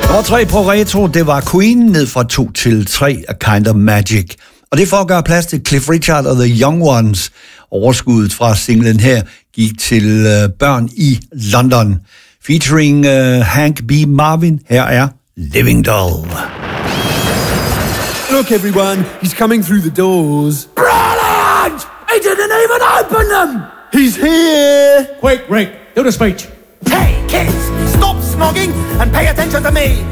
Og 3 på retro, det var Queen ned fra 2 til 3 af Kind of Magic. Og det for at gøre plads til Cliff Richard og The Young Ones. Overskuddet fra singlen her gik til børn i London. Featuring Hank B. Marvin. Her er Living Doll. Look everyone, he's coming through the doors. Brilliant! He didn't even open them! He's here! Quick, Rick, do the speech. Hey kids, stop snogging and pay attention to me.